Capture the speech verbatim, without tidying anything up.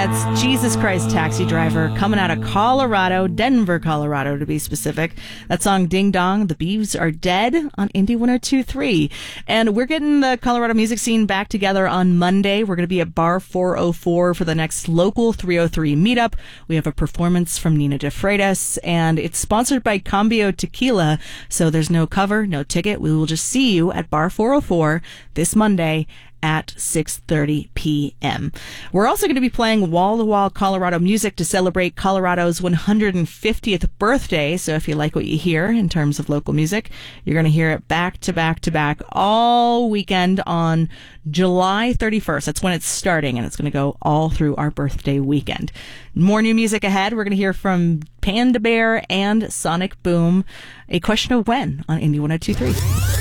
That's Jesus Christ Taxi Driver coming out of Colorado, Denver, Colorado to be specific. That song Ding Dong, The Beavs Are Dead on Indie one oh two point three. And we're getting the Colorado music scene back together on Monday. We're going to be at Bar four oh four for the next local three oh three meetup. We have a performance from Nina De Freitas, and it's sponsored by Cambio Tequila, so there's no cover, no ticket. We will just see you at Bar four oh four this Monday at six thirty p.m. We're also going to be playing wall-to-wall Colorado music to celebrate Colorado's one hundred fiftieth birthday. So if you like what you hear in terms of local music, you're going to hear it back to back to back all weekend on July thirty-first. That's when it's starting, and it's going to go all through our birthday weekend. More new music ahead. We're going to hear from Panda Bear and Sonic Boom. A Question of When on Indie one oh two point three.